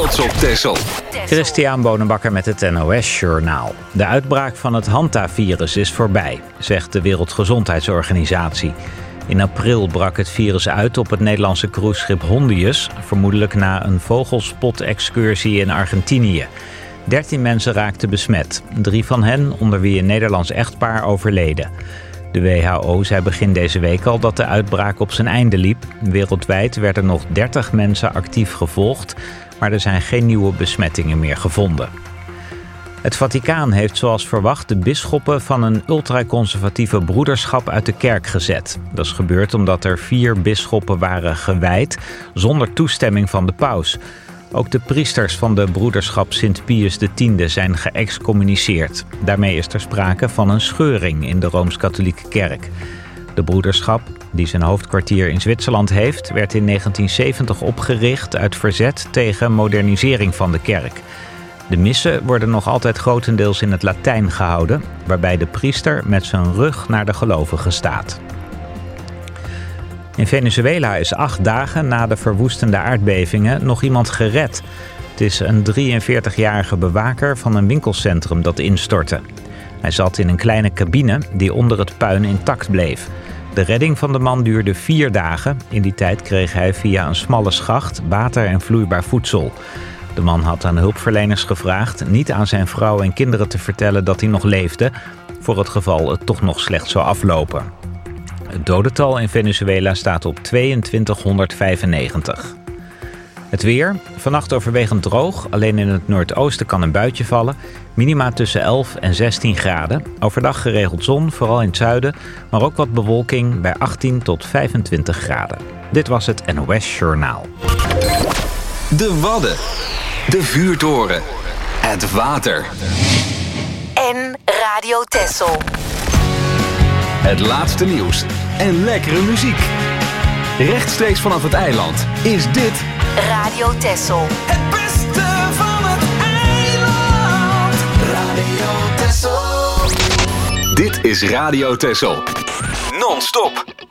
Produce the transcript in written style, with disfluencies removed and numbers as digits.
trots op Texel. Christian Bonenbakker met het NOS Journaal. De uitbraak van het Hantavirus is voorbij, zegt de Wereldgezondheidsorganisatie. In april brak het virus uit op het Nederlandse cruiseschip Hondius, vermoedelijk na een vogelspot-excursie in Argentinië. 13 mensen raakten besmet. 3 van hen, onder wie een Nederlands echtpaar, overleden. De WHO zei begin deze week al dat de uitbraak op zijn einde liep. Wereldwijd werden nog 30 mensen actief gevolgd, maar er zijn geen nieuwe besmettingen meer gevonden. Het Vaticaan heeft zoals verwacht de bisschoppen van een ultraconservatieve broederschap uit de kerk gezet. Dat is gebeurd omdat er 4 bisschoppen waren gewijd zonder toestemming van de paus. Ook de priesters van de broederschap Sint Pius X zijn geëxcommuniceerd. Daarmee is er sprake van een scheuring in de Rooms-Katholieke Kerk. De broederschap, die zijn hoofdkwartier in Zwitserland heeft, werd in 1970 opgericht uit verzet tegen modernisering van de kerk. De missen worden nog altijd grotendeels in het Latijn gehouden, waarbij de priester met zijn rug naar de gelovigen staat. In Venezuela is 8 dagen na de verwoestende aardbevingen nog iemand gered. Het is een 43-jarige bewaker van een winkelcentrum dat instortte. Hij zat in een kleine cabine die onder het puin intact bleef. De redding van de man duurde 4 dagen. In die tijd kreeg hij via een smalle schacht water en vloeibaar voedsel. De man had aan hulpverleners gevraagd niet aan zijn vrouw en kinderen te vertellen dat hij nog leefde, voor het geval het toch nog slecht zou aflopen. Het dodental in Venezuela staat op 2295. Het weer, vannacht overwegend droog. Alleen in het noordoosten kan een buitje vallen. Minima tussen 11 en 16 graden. Overdag geregeld zon, vooral in het zuiden. Maar ook wat bewolking bij 18 tot 25 graden. Dit was het NOS Journaal. De Wadden. De vuurtoren. Het water. En Radio Texel. Het laatste nieuws en lekkere muziek. Rechtstreeks vanaf het eiland is dit Radio Texel. Het beste van het eiland. Radio Texel. Dit is Radio Texel. Non-stop.